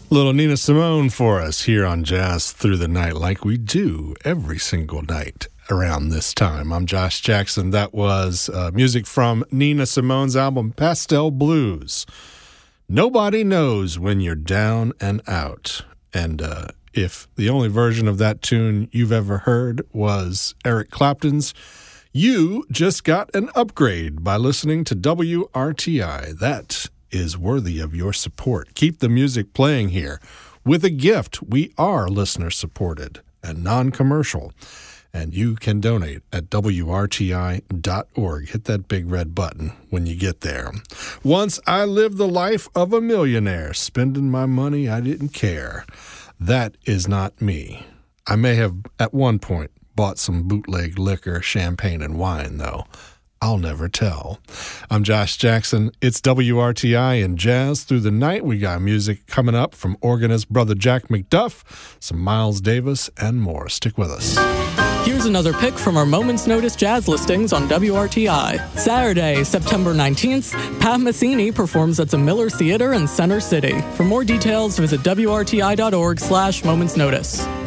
Little Nina Simone for us here on Jazz Through the Night, like we do every single night around this time. I'm Josh Jackson. That was music from Nina Simone's album Pastel Blues. Nobody knows when you're down and out. And if the only version of that tune you've ever heard was Eric Clapton's, you just got an upgrade by listening to WRTI. That is worthy of your support. Keep the music playing here. With a gift, we are listener-supported and non-commercial, and you can donate at WRTI.org. Hit that big red button when you get there. Once I lived the life of a millionaire, spending my money I didn't care. That is not me. I may have, at one point, bought some bootleg liquor, champagne, and wine, though. I'll never tell. I'm Josh Jackson. It's WRTI and Jazz Through the Night. We got music coming up from organist Brother Jack McDuff, some Miles Davis, and more. Stick with us. Here's another pick from our Moment's Notice jazz listings on WRTI. Saturday, September 19th, Pat Metheny performs at the Miller Theater in Center City. For more details, visit WRTI.org/Moment's Notice.